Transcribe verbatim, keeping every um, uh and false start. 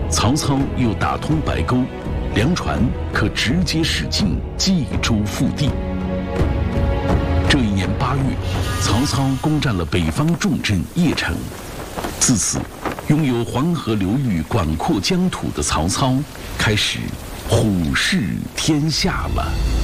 曹操又打通白沟，粮船可直接驶进冀州腹地。这一年八月，曹操攻占了北方重镇邺城。自此，拥有黄河流域广阔疆土的曹操开始虎视天下了。